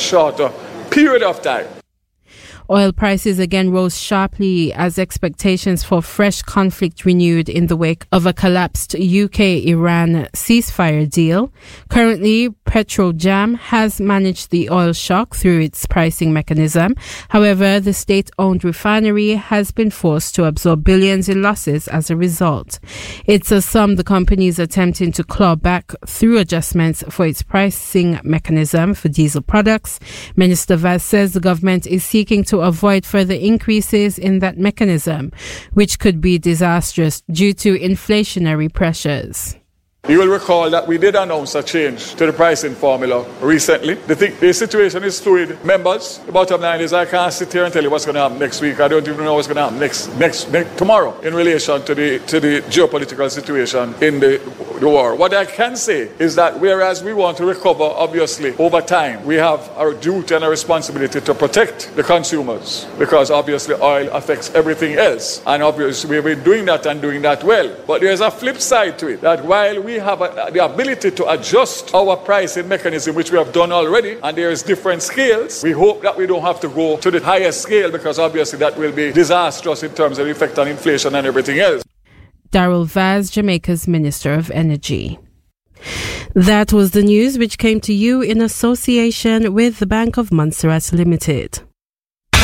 shorter period of time. Oil prices again rose sharply as expectations for fresh conflict renewed in the wake of a collapsed UK-Iran ceasefire deal. Currently, Petrojam has managed the oil shock through its pricing mechanism. However, the state-owned refinery has been forced to absorb billions in losses as a result. It's a sum the company is attempting to claw back through adjustments for its pricing mechanism for diesel products. Minister Vaz says the government is seeking to avoid further increases in that mechanism, which could be disastrous due to inflationary pressures. You will recall that we did announce a change to the pricing formula recently. The situation is fluid. Members, the bottom line is I can't sit here and tell you what's going to happen next week. I don't even know what's going to happen next tomorrow in relation to the geopolitical situation in the war. What I can say is that whereas we want to recover, obviously, over time, we have our duty and a responsibility to protect the consumers because obviously oil affects everything else. And obviously we've been doing that and doing that well. But there's a flip side to it, that while we have the ability to adjust our pricing mechanism, which we have done already, and there is different scales, we hope that we don't have to go to the highest scale because obviously that will be disastrous in terms of the effect on inflation and everything else. Darrell Vaz, Jamaica's Minister of Energy. That was the news which came to you in association with the Bank of Montserrat Limited.